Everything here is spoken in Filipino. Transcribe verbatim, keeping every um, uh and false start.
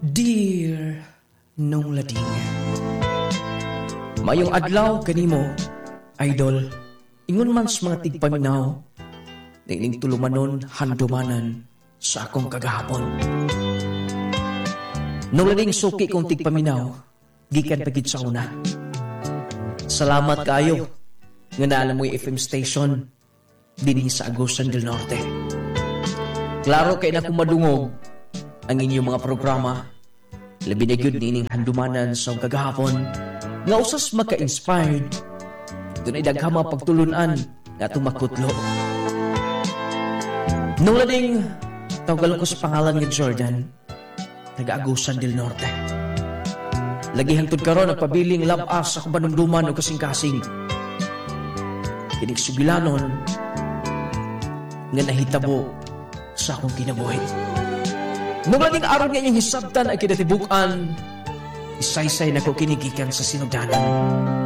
Dear Nung Lading, mayong adlaw kanimo, idol. Ingon man sa mga tigpaminaw, naining tulumanon handumanan sa akong kagahapon. Nung Lading suki kong tigpaminaw, gikan pagit sa una. Salamat kayo nga naalam mo yung F M station dinhi sa Agusan del Norte. Klaro kay na kumadungog ang inyong mga programa, labi na yun nining handumanan sa kagahapon, nga usas maka-inspired, doon ay daghama pagtulunan nga tumakutlo. Nung Lading, tawagal ko sa pangalan ng Jordan, taga-Agusan del Norte. Lagi hangtod karon nagpabiling labas sa kubanumduman o kasing-kasing. Kinig sugilanon nga nahitabo sa akong kinabuhi. Nung Lading araw nga niyang hisabtan ay kinatibukan, isaysay na ko kinigikan sa sinugdanan.